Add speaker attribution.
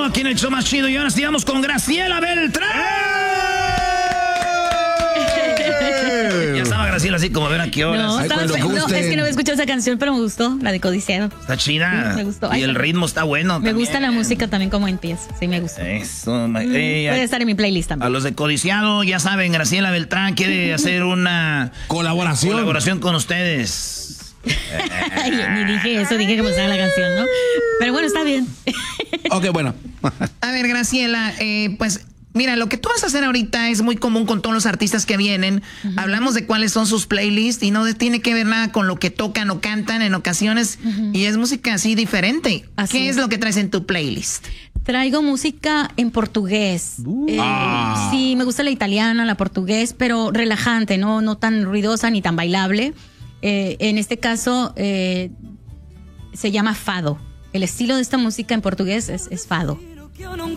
Speaker 1: aquí en el show más chido. Y ahora sí vamos con Graciela Beltrán. Ya estaba Graciela así como a ver a qué horas.
Speaker 2: No, es que no he escuchado esa canción, pero me gustó, la de Codiciado.
Speaker 1: Está chida.
Speaker 2: Sí, me gustó.
Speaker 1: Y el ritmo está bueno.
Speaker 2: Me gusta la música también como empieza. Sí, me gusta.
Speaker 1: Eso.
Speaker 2: Puede estar en mi playlist también.
Speaker 1: A los de Codiciado, ya saben, Graciela Beltrán quiere hacer una colaboración con ustedes.
Speaker 2: Ni dije eso, dije que me gustaba la canción, ¿no? Pero bueno, está bien.
Speaker 3: Ok, bueno.
Speaker 1: A ver, Graciela, pues mira, lo que tú vas a hacer ahorita es muy común con todos los artistas que vienen. Hablamos de cuáles son sus playlists y no tiene que ver nada con lo que tocan o cantan en ocasiones. Y es música así diferente. ¿Qué es lo que traes en tu playlist?
Speaker 2: Traigo música en portugués. Sí, me gusta la italiana, la portugués, pero relajante, no tan ruidosa ni tan bailable. En este caso se llama fado. El estilo de esta música en portugués es fado.